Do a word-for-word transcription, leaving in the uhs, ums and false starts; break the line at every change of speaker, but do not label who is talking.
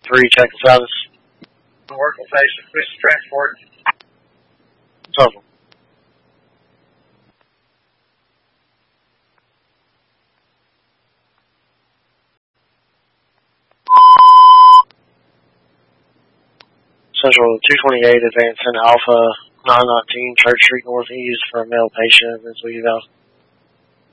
three, check the status.
Work location, push transport.
Total. Central two twenty-eight, advancing Alpha nine nineteen, Church Street Northeast for a male patient. As we eval.